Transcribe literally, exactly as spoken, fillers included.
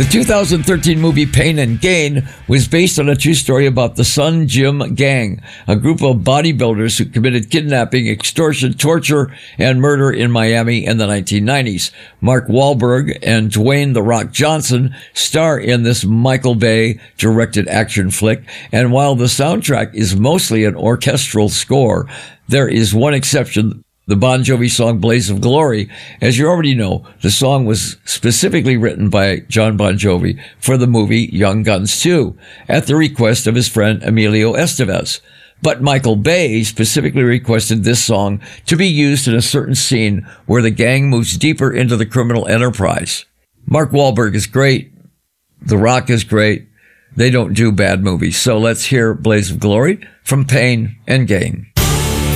The two thousand thirteen movie Pain and Gain was based on a true story about the Sun Gym Gang, a group of bodybuilders who committed kidnapping, extortion, torture, and murder in Miami in the nineteen nineties. Mark Wahlberg and Dwayne "The Rock" Johnson star in this Michael Bay-directed action flick, and while the soundtrack is mostly an orchestral score, there is one exception: the Bon Jovi song Blaze of Glory. As you already know, the song was specifically written by John Bon Jovi for the movie Young Guns two, at the request of his friend Emilio Estevez. But Michael Bay specifically requested this song to be used in a certain scene where the gang moves deeper into the criminal enterprise. Mark Wahlberg is great. The Rock is great. They don't do bad movies. So let's hear Blaze of Glory from Pain and Gain.